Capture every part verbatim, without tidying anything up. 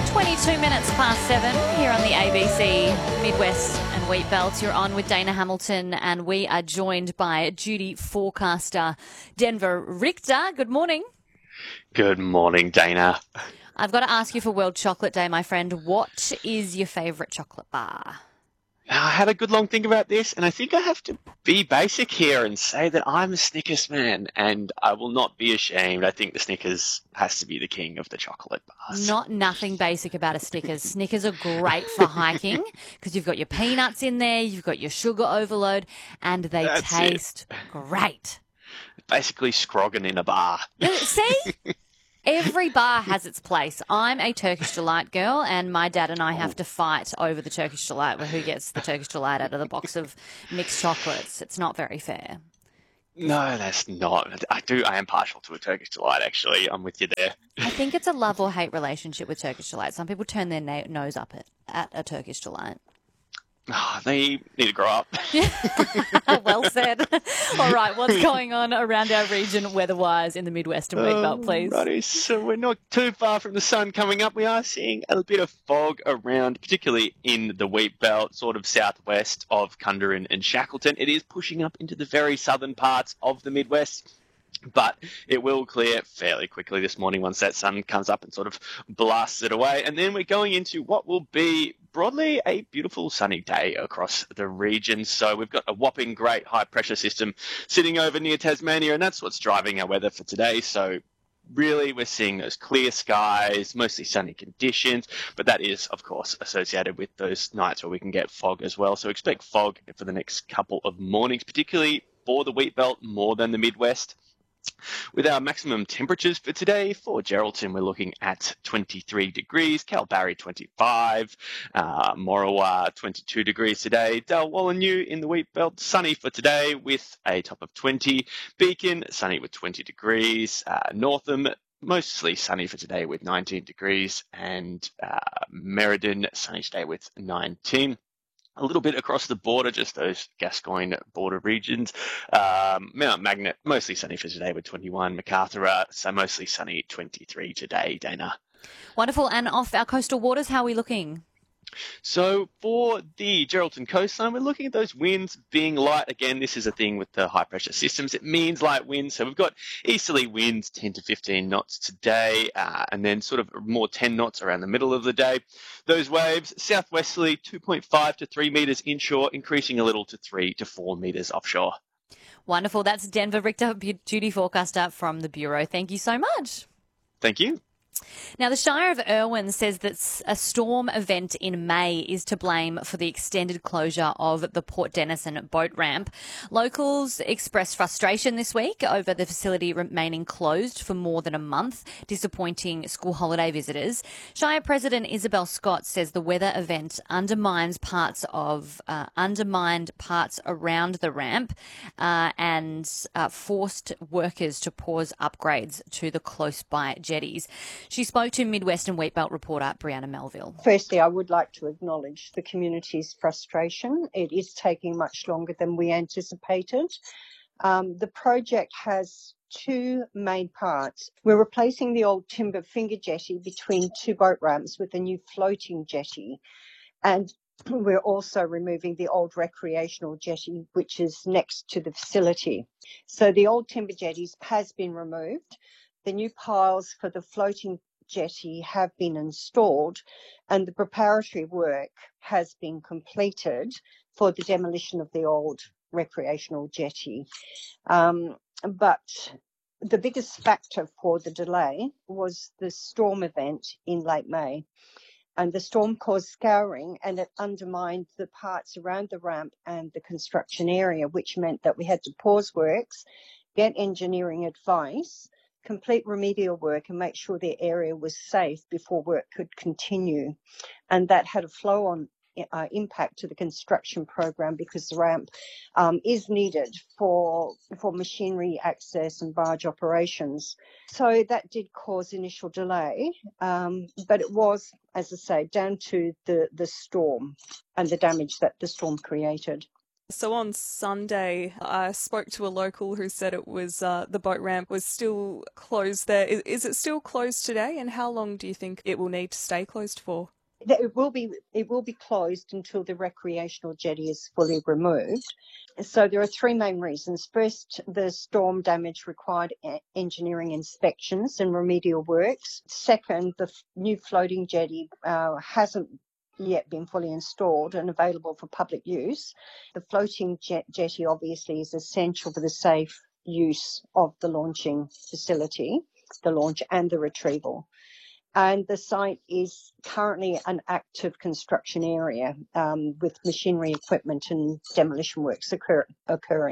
twenty-two minutes past seven here on the A B C Midwest and Wheat Belt. You're on with Dana Hamilton, and we are joined by duty forecaster Denver Richter. Good morning. Good morning, Dana. I've got to ask you for World Chocolate Day, my friend. What is your favourite chocolate bar? I had a good long think about this, and I think I have to be basic here and say that I'm a Snickers man, and I will not be ashamed. I think the Snickers has to be the king of the chocolate bars. Not nothing basic about a Snickers. Snickers are great for hiking because you've got your peanuts in there, you've got your sugar overload, and they That's taste it. great. Basically scrogging in a bar. See? Every bar has its place. I'm a Turkish Delight girl, and my dad and I have to fight over the Turkish Delight, who gets the Turkish Delight out of the box of mixed chocolates. It's not very fair. No, that's not. I do. I am partial to a Turkish Delight, actually. I'm with you there. I think it's a love or hate relationship with Turkish Delight. Some people turn their na- nose up at, at a Turkish Delight. Oh, they need to grow up. Well said. All right, what's going on around our region weather-wise in the Midwest and Wheat Belt, please? Righty, so we're not too far from the sun coming up. We are seeing a bit of fog around, particularly in the Wheat Belt, sort of southwest of Kundaran and Shackleton. It is pushing up into the very southern parts of the Midwest, but it will clear fairly quickly this morning once that sun comes up and sort of blasts it away. And then we're going into what will be broadly a beautiful sunny day across the region. So we've got a whopping great high pressure system sitting over near Tasmania, and that's what's driving our weather for today. So really, we're seeing those clear skies, mostly sunny conditions, but that is, of course, associated with those nights where we can get fog as well. So expect fog for the next couple of mornings, particularly for the Wheat Belt more than the Midwest. With our maximum temperatures for today, for Geraldton, we're looking at twenty-three degrees, Kalbarri twenty-five, uh, Morawa twenty-two degrees today, Dalwallinu in the Wheat Belt, sunny for today with a top of twenty, Beacon, sunny with twenty degrees, uh, Northam, mostly sunny for today with nineteen degrees, and uh, Merredin, sunny today with nineteen. A little bit across the border, just those Gascoyne border regions. Um, Mount Magnet, mostly sunny for today with twenty-one. Macarthur, so mostly sunny, twenty-three today, Dana. Wonderful. And off our coastal waters, how are we looking? So for the Geraldton coastline, we're looking at those winds being light. Again, this is a thing with the high pressure systems. It means light winds. So we've got easterly winds ten to fifteen knots today, uh, and then sort of more ten knots around the middle of the day. Those waves, southwesterly two point five to three metres inshore, increasing a little to three to four metres offshore. Wonderful. That's Denver Richter, duty forecaster from the Bureau. Thank you so much. Thank you. Now, the Shire of Irwin says that a storm event in May is to blame for the extended closure of the Port Denison boat ramp. Locals expressed frustration this week over the facility remaining closed for more than a month, disappointing school holiday visitors. Shire President Isabel Scott says the weather event undermines parts of uh, undermined parts around the ramp uh, and uh, forced workers to pause upgrades to the close-by jetties. She spoke to Midwest and Wheat Belt reporter Brianna Melville. Firstly, I would like to acknowledge the community's frustration. It is taking much longer than we anticipated. Um, the project has two main parts. We're replacing the old timber finger jetty between two boat ramps with a new floating jetty. And we're also removing the old recreational jetty, which is next to the facility. So the old timber jetties has been removed. The new piles for the floating jetty have been installed, and the preparatory work has been completed for the demolition of the old recreational jetty. Um, but the biggest factor for the delay was the storm event in late May. And the storm caused scouring, and it undermined the parts around the ramp and the construction area, which meant that we had to pause works, get engineering advice, complete remedial work and make sure the area was safe before work could continue. And that had a flow-on uh, impact to the construction program because the ramp um, is needed for, for machinery access and barge operations. So that did cause initial delay, um, but it was, as I say, down to the, the storm and the damage that the storm created. So on Sunday, I spoke to a local who said it was uh, the boat ramp was still closed there. Is, is it still closed today, and how long do you think it will need to stay closed for? It will be it will be closed until the recreational jetty is fully removed. So there are three main reasons. First, the storm damage required engineering inspections and remedial works. Second, the new floating jetty uh, hasn't yet been fully installed and available for public use. The floating jet- jetty obviously is essential for the safe use of the launching facility, the launch and the retrieval. And the site is currently an active construction area um, with machinery, equipment and demolition works occur- occurring.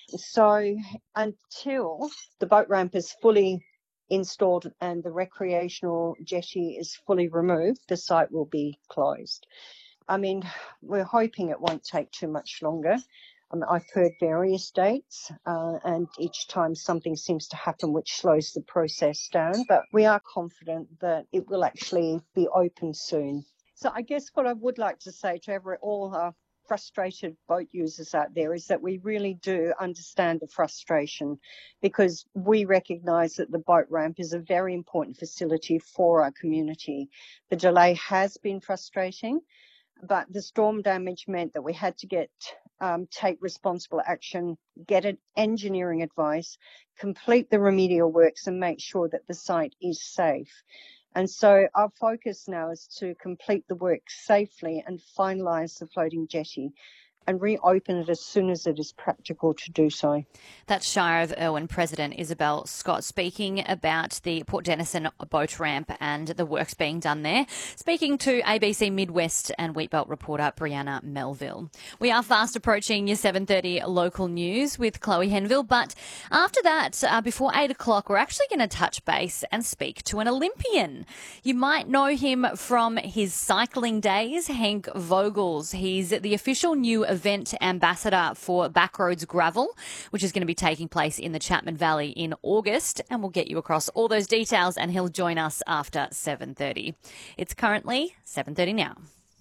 So until the boat ramp is fully installed and the recreational jetty is fully removed, the site will be closed. I mean, we're hoping it won't take too much longer. I mean, I've heard various dates, uh, and each time something seems to happen which slows the process down, but we are confident that it will actually be open soon. So I guess what I would like to say to every, all our frustrated boat users out there is that we really do understand the frustration, because we recognise that the boat ramp is a very important facility for our community. The delay has been frustrating, but the storm damage meant that we had to get um, take responsible action, get an engineering advice, complete the remedial works and make sure that the site is safe. And so our focus now is to complete the work safely and finalise the floating jetty and reopen it as soon as it is practical to do so. That's Shire of Irwin President Isabel Scott speaking about the Port Denison boat ramp and the works being done there. Speaking to A B C Midwest and Wheatbelt reporter Brianna Melville. We are fast approaching your seven thirty local news with Chloe Henville, but after that, uh, before eight o'clock, we're actually going to touch base and speak to an Olympian. You might know him from his cycling days, Henk Vogels. He's the official new event ambassador for Backroads Gravel, which is going to be taking place in the Chapman Valley in August, and we'll get you across all those details and he'll join us after seven thirty. It's currently seven thirty now.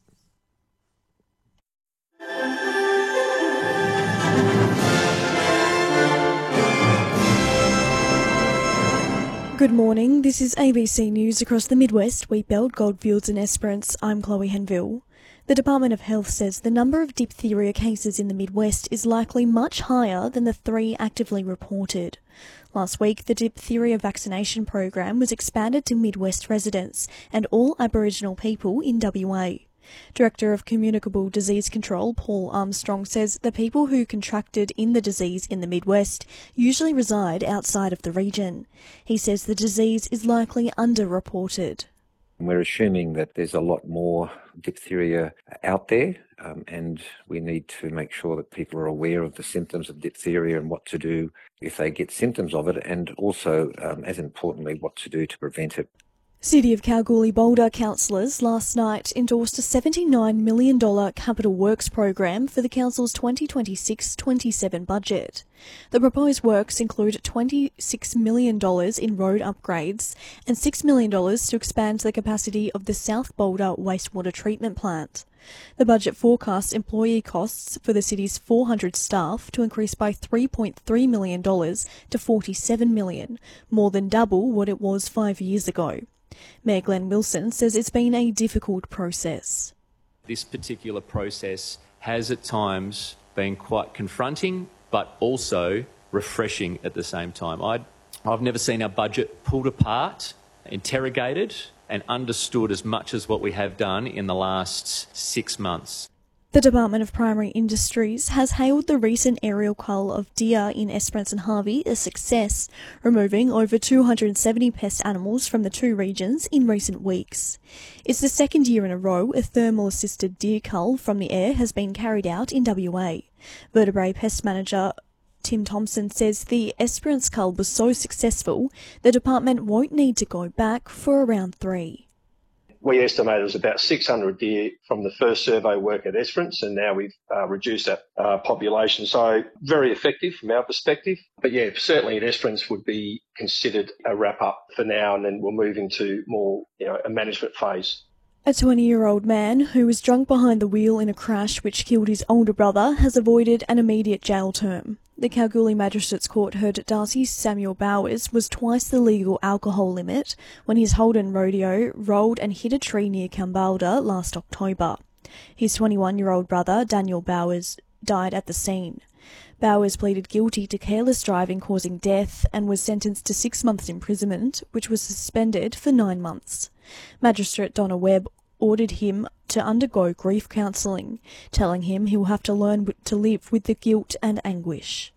Good morning, this is A B C News across the Midwest, Wheatbelt, Goldfields and Esperance. I'm Chloe Henville. The Department of Health says the number of diphtheria cases in the Midwest is likely much higher than the three actively reported. Last week, the diphtheria vaccination program was expanded to Midwest residents and all Aboriginal people in W A. Director of Communicable Disease Control, Paul Armstrong, says the people who contracted in the disease in the Midwest usually reside outside of the region. He says the disease is likely underreported. We're assuming that there's a lot more diphtheria out there, um, and we need to make sure that people are aware of the symptoms of diphtheria and what to do if they get symptoms of it, and also, um, as importantly, what to do to prevent it. City of Kalgoorlie-Boulder councillors last night endorsed a seventy-nine million dollars capital works program for the council's twenty twenty-six twenty-seven budget. The proposed works include twenty-six million dollars in road upgrades and six million dollars to expand the capacity of the South Boulder wastewater treatment plant. The budget forecasts employee costs for the city's four hundred staff to increase by three point three million dollars to forty-seven million dollars, more than double what it was five years ago. Mayor Glenn Wilson says it's been a difficult process. This particular process has at times been quite confronting, but also refreshing at the same time. I'd, I've never seen our budget pulled apart, interrogated and understood as much as what we have done in the last six months. The Department of Primary Industries has hailed the recent aerial cull of deer in Esperance and Harvey a success, removing over two hundred seventy pest animals from the two regions in recent weeks. It's the second year in a row a thermal-assisted deer cull from the air has been carried out in W A. Vertebrate Pest Manager Tim Thompson says the Esperance cull was so successful, the department won't need to go back for around three. We estimated it was about six hundred deer from the first survey work at Esperance, and now we've uh, reduced that uh, population. So very effective from our perspective. But yeah, certainly at Esperance would be considered a wrap-up for now, and then we'll move into more, you know, a management phase. A twenty-year-old man who was drunk behind the wheel in a crash which killed his older brother has avoided an immediate jail term. The Kalgoorlie Magistrates Court heard Darcy Samuel Bowers was twice the legal alcohol limit when his Holden Rodeo rolled and hit a tree near Kambalda last October. His twenty-one-year-old brother, Daniel Bowers, died at the scene. Bowers pleaded guilty to careless driving causing death and was sentenced to six months imprisonment, which was suspended for nine months. Magistrate Donna Webb ordered him to undergo grief counselling, telling him he will have to learn to live with the guilt and anguish.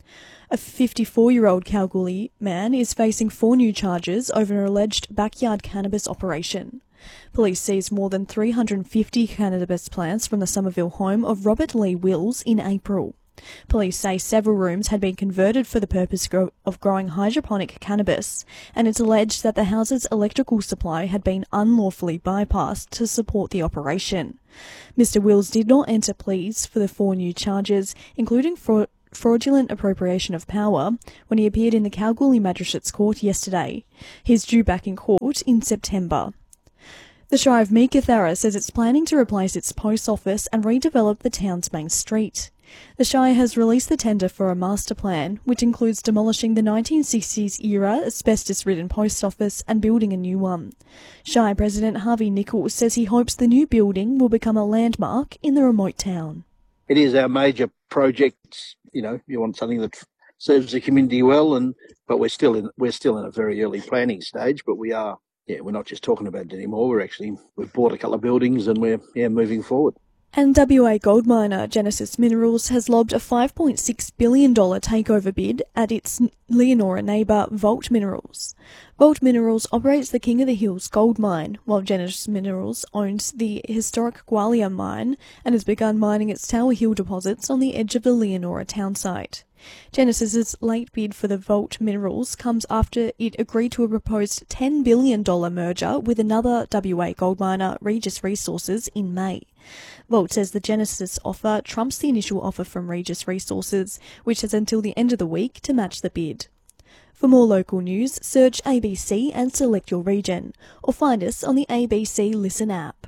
A fifty-four-year-old Kalgoorlie man is facing four new charges over an alleged backyard cannabis operation. Police seized more than three hundred fifty cannabis plants from the Somerville home of Robert Lee Wills in April. Police say several rooms had been converted for the purpose of growing hydroponic cannabis, and it's alleged that the house's electrical supply had been unlawfully bypassed to support the operation. Mister Wills did not enter pleas for the four new charges, including fraud. fraudulent appropriation of power, when he appeared in the Kalgoorlie Magistrates Court yesterday. He's due back in court in September. The Shire of Meekatharra says it's planning to replace its post office and redevelop the town's main street. The Shire has released the tender for a master plan, which includes demolishing the nineteen sixties-era asbestos-ridden post office and building a new one. Shire President Harvey Nichols says he hopes the new building will become a landmark in the remote town. It is our major project. You know, you want something that serves the community well, and but we're still in we're still in a very early planning stage. But we are, yeah, we're not just talking about it anymore. We're actually we've bought a couple of buildings, and we're yeah moving forward. And W A gold miner Genesis Minerals has lobbed a five point six billion dollars takeover bid at its Leonora neighbour Vault Minerals. Vault Minerals operates the King of the Hills gold mine, while Genesis Minerals owns the historic Gwalia mine and has begun mining its Tower Hill deposits on the edge of the Leonora town site. Genesis's late bid for the Vault Minerals comes after it agreed to a proposed ten billion dollars merger with another W A gold miner, Regis Resources, in May. Vault says the Genesis offer trumps the initial offer from Regis Resources, which has until the end of the week to match the bid. For more local news, search A B C and select your region, or find us on the A B C Listen app.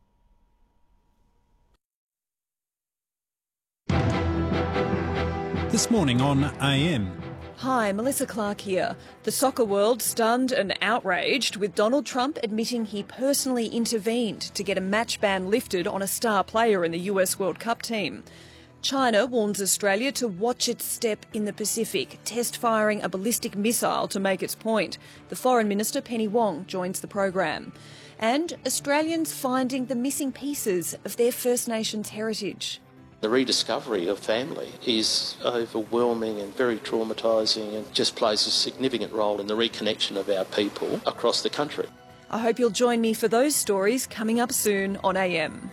This morning on A M. Hi, Melissa Clark here. The soccer world stunned and outraged with Donald Trump admitting he personally intervened to get a match ban lifted on a star player in the U S World Cup team. China warns Australia to watch its step in the Pacific, test firing a ballistic missile to make its point. The Foreign Minister, Penny Wong, joins the program. And Australians finding the missing pieces of their First Nations heritage. The rediscovery of family is overwhelming and very traumatising and just plays a significant role in the reconnection of our people across the country. I hope you'll join me for those stories coming up soon on A M.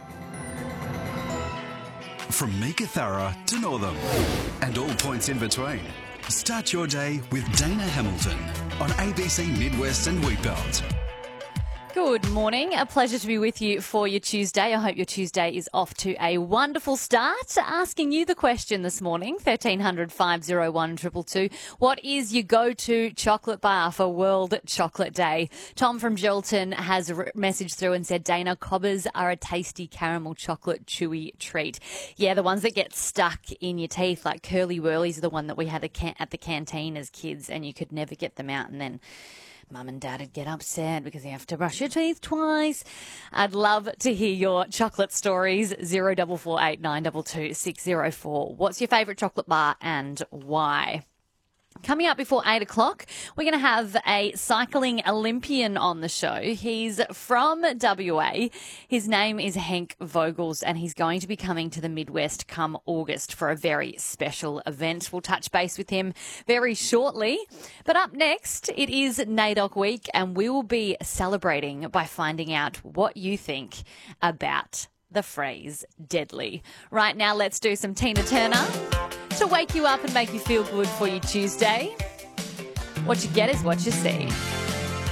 From Meekatharra to Northam and all points in between. Start your day with Dana Hamilton on A B C Midwest and Wheatbelt. Good morning. A pleasure to be with you for your Tuesday. I hope your Tuesday is off to a wonderful start. Asking you the question this morning, thirteen hundred, five oh one, two two two. What is your go-to chocolate bar for World Chocolate Day? Tom from Geraldton has a message through and said, Dana, Cobbers are a tasty caramel chocolate chewy treat. Yeah, the ones that get stuck in your teeth, like Curly Whirlies, are the one that we had at the canteen as kids, and you could never get them out, and then Mum and Dad would get upset because you have to brush your teeth twice. I'd love to hear your chocolate stories. zero four four eight nine two two six zero four. What's your favourite chocolate bar and why? Coming up before eight o'clock, we're going to have a cycling Olympian on the show. He's from W A. His name is Henk Vogels, and he's going to be coming to the Midwest come August for a very special event. We'll touch base with him very shortly. But up next, it is NAIDOC Week, and we will be celebrating by finding out what you think about the phrase deadly. Right now, let's do some Tina Turner to wake you up and make you feel good for your Tuesday. What you get is what you see.